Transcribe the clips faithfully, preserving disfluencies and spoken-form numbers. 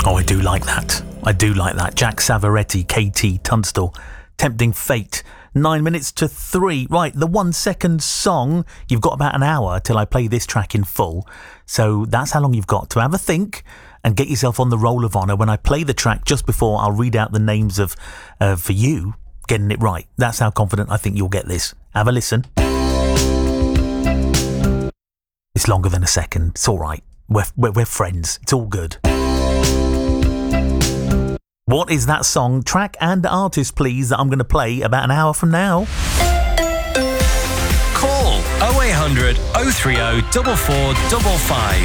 Oh, I do like that. I do like that. Jack Savaretti, K T Tunstall, Tempting Fate. Nine minutes to three. Right, the one second song. You've got about an hour till I play this track in full. So that's how long you've got to have a think and get yourself on the roll of honour. When I play the track just before, I'll read out the names of, uh, for you, getting it right. That's how confident I think you'll get this. Have a listen. It's longer than a second. It's all right. We're, we're, we're friends. It's all good. What is that song, track and artist, please, that I'm going to play about an hour from now? Call oh eight hundred, oh three oh, four four five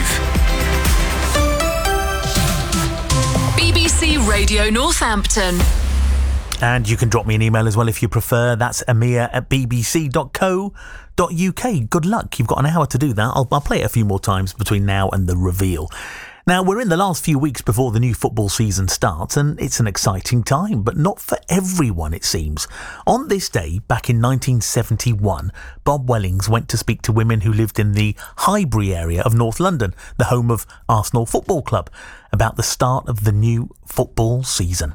five. B B C Radio Northampton. And you can drop me an email as well if you prefer. That's amir at b b c dot co dot u k. Good luck. You've got an hour to do that. I'll, I'll play it a few more times between now and the reveal. Now, we're in the last few weeks before the new football season starts, and it's an exciting time, but not for everyone, it seems. On this day, back in nineteen seventy-one, Bob Wellings went to speak to women who lived in the Highbury area of North London, the home of Arsenal Football Club, about the start of the new football season.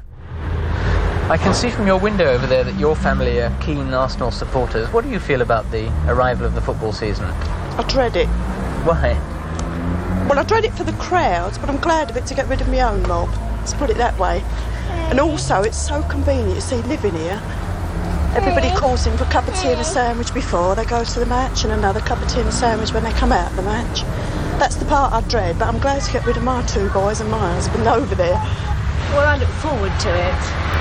I can see from your window over there that your family are keen Arsenal supporters. What do you feel about the arrival of the football season? I dread it. Why? Well, I dread it for the crowds, but I'm glad of it to get rid of my own mob. Let's put it that way. And also, it's so convenient, you see, living here. Everybody calls in for a cup of tea and a sandwich before they go to the match, and another cup of tea and a sandwich when they come out of the match. That's the part I dread, but I'm glad to get rid of my two boys and my husband over there. Well, I look forward to it.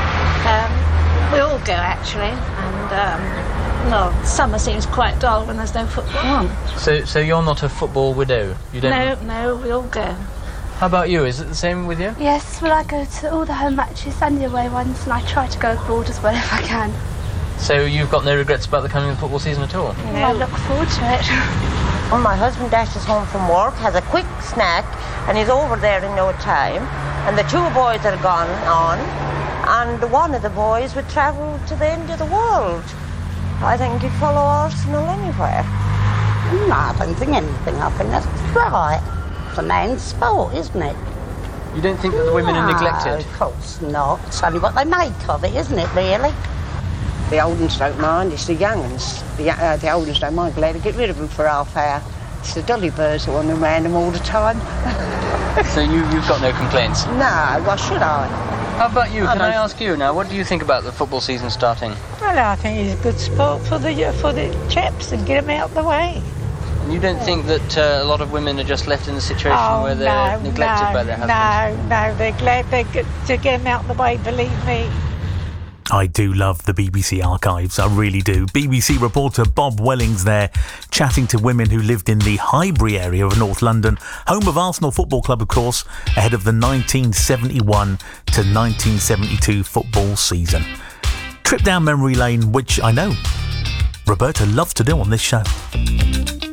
Um, we all go, actually, and, um, well, summer seems quite dull when there's no football on. So so you're not a football widow? You don't? No, no, we all go. How about you? Is it the same with you? Yes, well, I go to all the home matches and the away ones, and I try to go abroad as well if I can. So you've got no regrets about the coming of the football season at all? No. I look forward to it. Well, my husband dashes home from work, has a quick snack, and he's over there in no time. And the two boys are gone on, and one of the boys would travel to the end of the world. I think he'd follow Arsenal anywhere. No, I don't think anything. I think that's right. It's a man's sport, isn't it? You don't think that the women no, are neglected? Of course not. It's only what they make of it, isn't it, really? The old ones don't mind, it's the young ones. The, uh, the old ones don't mind, glad to get rid of them for half hour. It's the dolly birds that want them around them all the time. So you, you've got no complaints? No, why should I? How about you? Can I, I ask you now, what do you think about the football season starting? Well, I think it's a good sport for the for the chaps and get them out of the way. And you don't think that uh, a lot of women are just left in the situation oh, where they're no, neglected no, by their husbands? No, no, they're glad they get to get them out of the way, believe me. I do love the B B C archives, I really do. B B C reporter Bob Wellings there, chatting to women who lived in the Highbury area of North London, home of Arsenal Football Club, of course, ahead of the nineteen seventy-one to nineteen seventy-two football season. Trip down memory lane, which I know Roberta loves to do on this show.